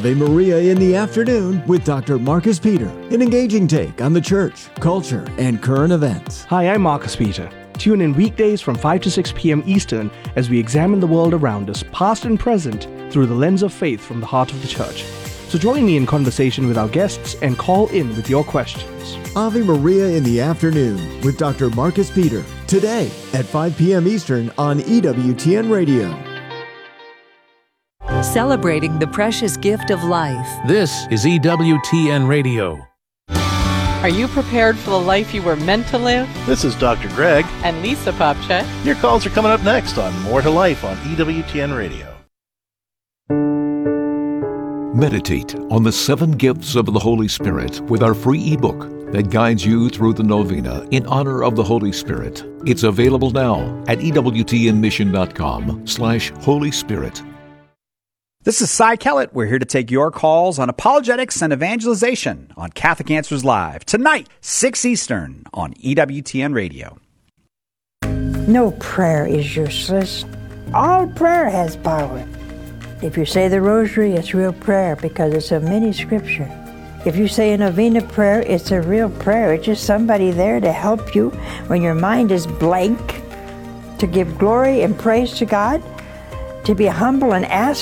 Ave Maria in the Afternoon with Dr. Marcus Peter, an engaging take on the church, culture, and current events. Hi, I'm Marcus Peter. Tune in weekdays from 5 to 6 p.m. Eastern as we examine the world around us, past and present, through the lens of faith from the heart of the church. So join me in conversation with our guests and call in with your questions. Ave Maria in the Afternoon with Dr. Marcus Peter, today at 5 p.m. Eastern on EWTN Radio. Celebrating the precious gift of life. This is EWTN Radio. Are you prepared for the life you were meant to live? This is Dr. Greg and Lisa Popchak. Your calls are coming up next on More to Life on EWTN Radio. Meditate on the 7 gifts of the Holy Spirit with our free ebook that guides you through the novena in honor of the Holy Spirit. It's available now at EWTNmission.com/Holy Spirit. This is Cy Kellett. We're here to take your calls on apologetics and evangelization on Catholic Answers Live. Tonight, 6 Eastern on EWTN Radio. No prayer is useless. All prayer has power. If you say the rosary, it's real prayer because it's a mini scripture. If you say a novena prayer, it's a real prayer. It's just somebody there to help you when your mind is blank, to give glory and praise to God, to be humble and ask